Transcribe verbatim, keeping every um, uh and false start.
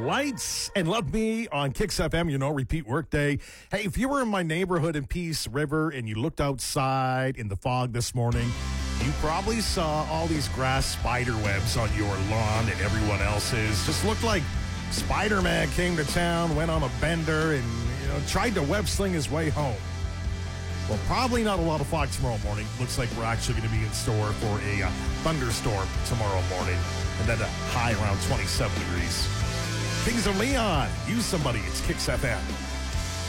Lights and Love Me on Kicks F M, you know, repeat workday. Hey, if you were in my neighborhood in Peace River and you looked outside in the fog this morning, you probably saw all these grass spider webs on your lawn and everyone else's. Just looked like Spider-Man came to town, went on a bender, and you know tried to web sling his way home. Well, probably not a lot of fog tomorrow morning. Looks like we're actually going to be in store for a uh, thunderstorm tomorrow morning. And then a high around twenty-seven degrees. Kings of Leon, use somebody. It's Kicks F M.